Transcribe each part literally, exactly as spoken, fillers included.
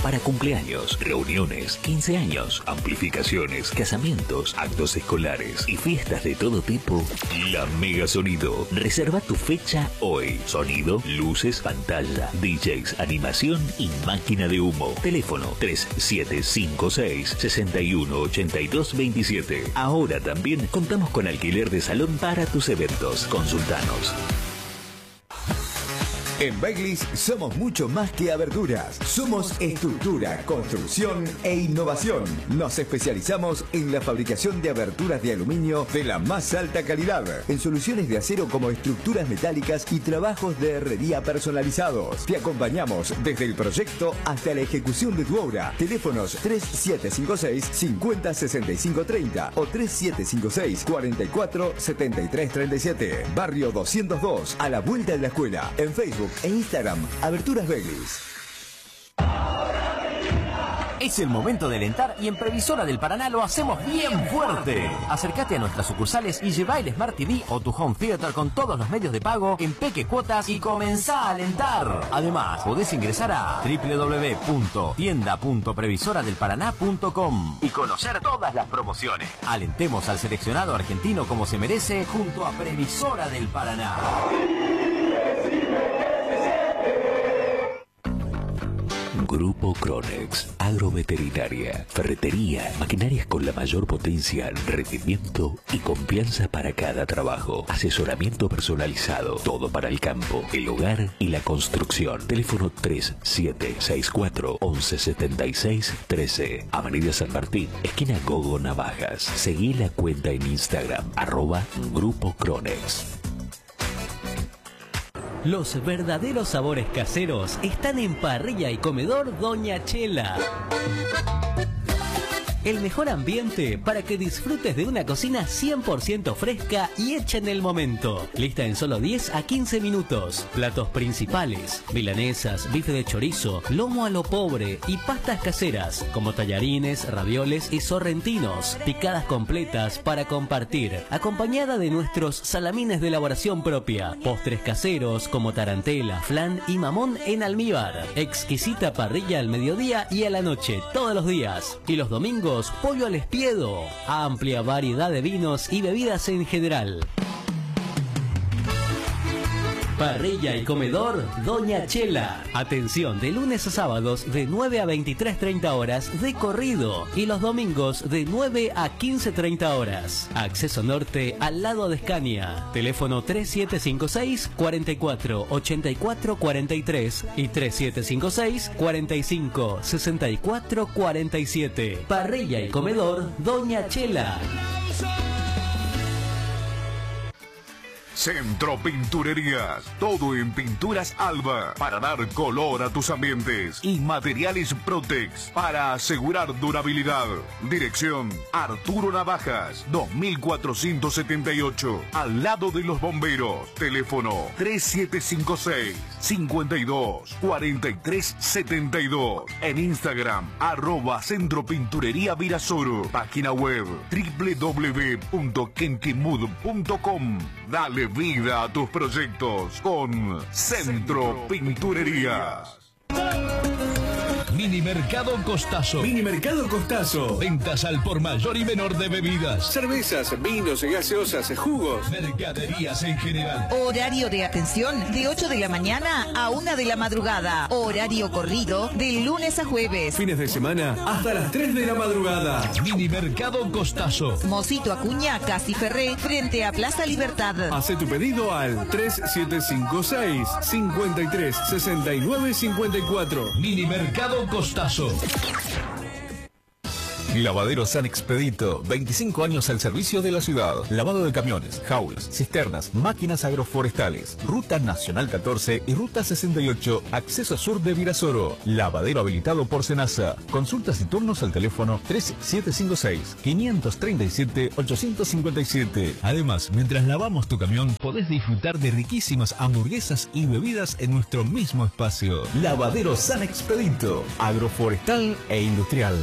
para cumpleaños, reuniones, quince años, amplificaciones, casamientos, actos escolares y fiestas de todo tipo. La Mega Sonido. Reserva tu fecha hoy. Sonido, luces, pantalla, D Js, animación y máquina de humo. Teléfono tres siete cinco seis, seis uno ocho dos dos siete. Ahora también contamos con alquiler de salón para tus eventos. Consultanos. En Bagley's somos mucho más que aberturas. Somos estructura, construcción e innovación. Nos especializamos en la fabricación de aberturas de aluminio de la más alta calidad, en soluciones de acero como estructuras metálicas y trabajos de herrería personalizados. Te acompañamos desde el proyecto hasta la ejecución de tu obra. Teléfonos tres siete cinco seis, cincuenta sesenta y cinco treinta o tres siete cinco seis, cuarenta y cuatro, setenta y tres treinta y siete. Barrio doscientos dos, a la vuelta de la escuela. En Facebook e Instagram, Aberturas Bagley's. Es el momento de alentar y en Previsora del Paraná lo hacemos bien fuerte. Acércate a nuestras sucursales y lleva el Smart T V o tu Home Theater con todos los medios de pago en peque cuotas y comenzá a alentar. Además, podés ingresar a doble u doble u doble u punto tienda punto previsora del paraná punto com y conocer todas las promociones. Alentemos al seleccionado argentino como se merece junto a Previsora del Paraná. Grupo Cronex, agroveterinaria, ferretería, maquinarias con la mayor potencia, rendimiento y confianza para cada trabajo. Asesoramiento personalizado, todo para el campo, el hogar y la construcción. Teléfono tres siete seis cuatro, once setenta y seis, trece. Avenida San Martín, esquina Gogo Navajas. Seguí la cuenta en Instagram, arroba Grupo Cronex. Los verdaderos sabores caseros están en Parrilla y Comedor Doña Chela. El mejor ambiente para que disfrutes de una cocina cien por ciento fresca y hecha en el momento. Lista en solo diez a quince minutos. Platos principales, milanesas, bife de chorizo, lomo a lo pobre y pastas caseras como tallarines, ravioles y sorrentinos. Picadas completas para compartir, acompañada de nuestros salamines de elaboración propia. Postres caseros como tarantela, flan y mamón en almíbar. Exquisita parrilla al mediodía y a la noche, todos los días. Y los domingos, pollo al espiedo. Amplia variedad de vinos y bebidas en general. Parrilla y Comedor Doña Chela. Atención de lunes a sábados de nueve a veintitrés treinta horas de corrido y los domingos de nueve a quince treinta horas. Acceso norte al lado de Escania. Teléfono tres siete cinco seis, cuarenta y cuatro, ochenta y cuatro cuarenta y tres y tres siete cinco seis, cuarenta y cinco, sesenta y cuatro cuarenta y siete. Parrilla y Comedor Doña Chela. Centro Pinturerías, todo en pinturas Alba, para dar color a tus ambientes, y materiales Protex, para asegurar durabilidad. Dirección, Arturo Navajas, dos mil cuatrocientos setenta y ocho, al lado de los bomberos. Teléfono tres siete cinco seis, cincuenta y dos, cuarenta y tres setenta y dos. En Instagram, arroba Centro Pinturería Virasoro. Página web, doble u doble u doble u punto kentimud punto com. Dale vida a tus proyectos con Centro Pinturerías. Mini Mercado Costazo. Mini Mercado Costazo. Ventas al por mayor y menor de bebidas. Cervezas, vinos, gaseosas, jugos. Mercaderías en general. Horario de atención de ocho de la mañana a una de la madrugada. Horario corrido de lunes a jueves. Fines de semana hasta las tres de la madrugada. Mini Mercado Costazo. Mosito Acuña, Casi Ferré, frente a Plaza Libertad. Hace tu pedido al tres siete cinco seis, cincuenta y tres, sesenta y nueve cincuenta y cuatro. Mini Mercado Costazo. Lavadero San Expedito, veinticinco años al servicio de la ciudad. Lavado de camiones, jaulas, cisternas, máquinas agroforestales. Ruta Nacional catorce y Ruta sesenta y ocho, acceso sur de Virasoro. Lavadero habilitado por Senasa. Consultas y turnos al teléfono tres siete cinco seis, cinco tres siete, ocho cinco siete. Además, mientras lavamos tu camión, podés disfrutar de riquísimas hamburguesas y bebidas en nuestro mismo espacio. Lavadero San Expedito, agroforestal e industrial.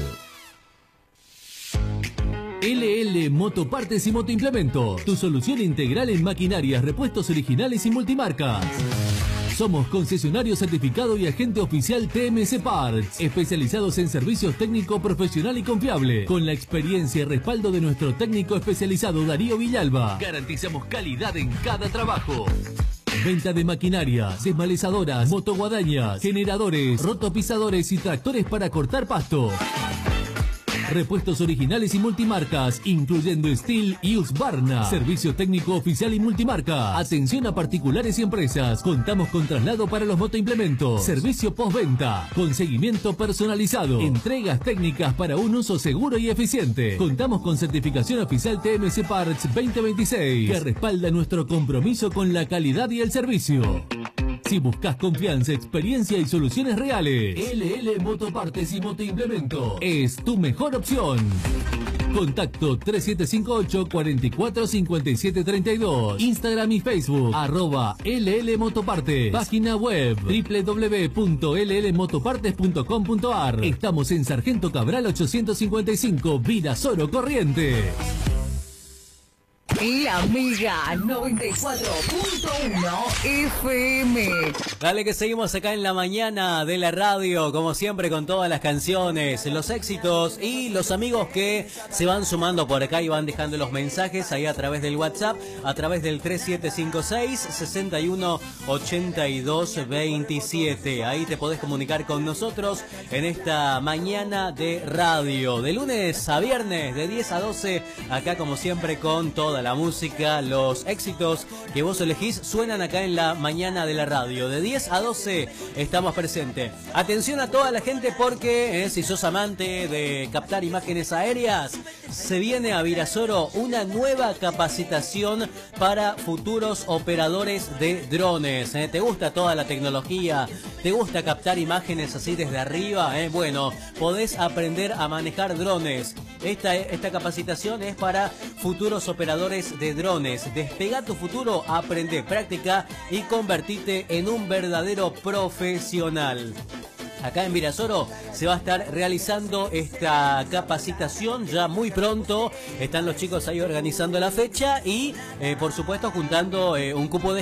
L L Motopartes y Motoimplemento, tu solución integral en maquinarias, repuestos originales y multimarcas. Somos concesionario certificado y agente oficial T M C Parts, especializados en servicios técnico profesional y confiable, con la experiencia y respaldo de nuestro técnico especializado Darío Villalba. Garantizamos calidad en cada trabajo. Venta de maquinarias, desmalezadoras, motoguadañas, generadores, rotopisadores y tractores para cortar pasto. Repuestos originales y multimarcas, incluyendo Steel y Husqvarna. Servicio técnico oficial y multimarca. Atención a particulares y empresas. Contamos con traslado para los motoimplementos. Servicio postventa. Con seguimiento personalizado. Entregas técnicas para un uso seguro y eficiente. Contamos con certificación oficial T M C Parts veinte veintiséis, que respalda nuestro compromiso con la calidad y el servicio. Si buscas confianza, experiencia y soluciones reales, L L Motopartes y Motoimplemento es tu mejor opción. Contacto tres siete cinco ocho, cuatro cuatro cinco siete tres dos. Instagram y Facebook, arroba L L Motopartes. Página web, doble u doble u doble u punto L L motopartes punto com punto a r. Estamos en Sargento Cabral ochocientos cincuenta y cinco, Virasoro, Corrientes. La Mega noventa y cuatro punto uno F M. Dale que seguimos acá en la mañana de la radio, como siempre con todas las canciones, los éxitos y los amigos que se van sumando por acá y van dejando los mensajes ahí a través del WhatsApp, a través del tres siete cinco seis, seis uno, ocho dos dos siete. Ahí te podés comunicar con nosotros en esta mañana de radio, de lunes a viernes, de diez a doce, acá como siempre con toda la música, los éxitos que vos elegís suenan acá en la mañana de la radio. De diez a doce estamos presentes. Atención a toda la gente porque eh, si sos amante de captar imágenes aéreas, se viene a Virasoro una nueva capacitación para futuros operadores de drones. Eh. ¿Te gusta toda la tecnología? ¿Te gusta captar imágenes así desde arriba? Eh. Bueno, podés aprender a manejar drones. Esta, esta capacitación es para futuros operadores de drones. Despega tu futuro, aprende, practica y convertite en un verdadero profesional. Acá en Virasoro se va a estar realizando esta capacitación ya muy pronto. Están los chicos ahí organizando la fecha y, eh, por supuesto, juntando eh, un cupo de